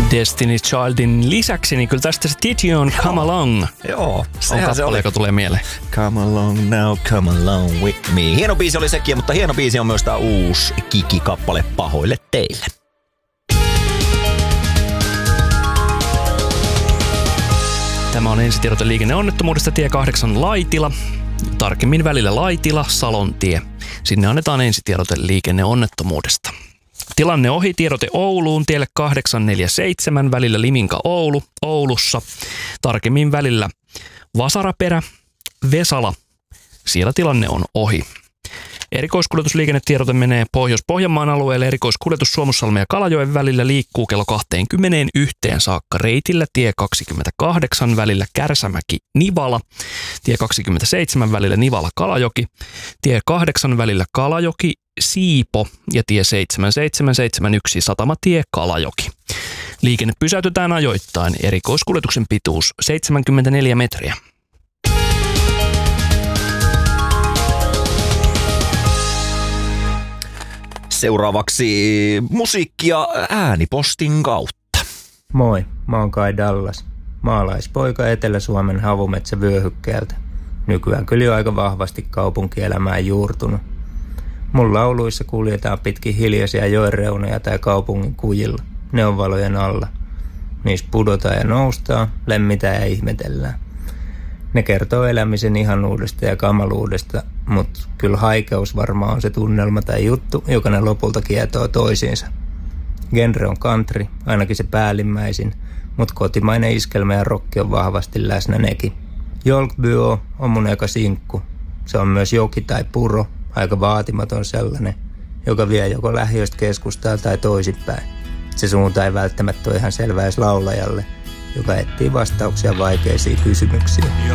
Destiny Childin lisäksi, niin kyllä tästä se Titian Come Along Joo, on kappale, joka tulee mieleen. Come along now, come along with me. Hieno biisi oli sekin, mutta hieno biisi on myös tää uusi Kiki-kappale Pahoille teille. Tämä on ensitiedote liikenneonnettomuudesta tie 8 Laitila. Tarkemmin välillä Laitila, Salontie. Sinne annetaan ensitiedote liikenneonnettomuudesta. Tilanne ohi, tiedote Ouluun, tielle 847 välillä Liminka-Oulu, Oulussa. Tarkemmin välillä Vasaraperä, Vesala. Siellä tilanne on ohi. Erikoiskuljetusliikennetiedote menee Pohjois-Pohjanmaan alueelle. Erikoiskuljetus Suomussalmen ja Kalajoen välillä liikkuu kello 21 saakka reitillä. Tie 28 välillä Kärsämäki-Nivala. Tie 27 välillä Nivala-Kalajoki. Tie 8 välillä Kalajoki-Siipo ja tie 7771 Satamatie Kalajoki. Liikenne pysäytetään ajoittain. Erikoiskuljetuksen pituus 74 metriä. Seuraavaksi musiikkia äänipostin kautta. Moi, mä oon Kai Dallas. Maalaispoika Etelä-Suomen havumetsävyöhykkeeltä. Nykyään kyllä jo aika vahvasti kaupunkielämään juurtunut. Mun lauluissa kuljetaan pitkin hiljaisia joen reunoja tai kaupungin kujilla, neonvalojen alla. Niissä pudotaan ja noustaan, lemmitään ja ihmetellään. Ne kertoo elämisen ihanuudesta ja kamaluudesta, mutta kyllä haikeus varmaan on se tunnelma tai juttu, joka ne lopulta kietoo toisiinsa. Genre on country, ainakin se päällimmäisin, mutta kotimainen iskelmä ja rokki on vahvasti läsnä nekin. Jolkbyö on mun eka sinkku. Se on myös joki tai puro, aika vaatimaton sellainen, joka vie joko lähiöstä keskustaa tai toisinpäin. Se suunta ei välttämättä ole ihan selvä edes laulajalle, joka etsii vastauksia vaikeisiin kysymyksiin.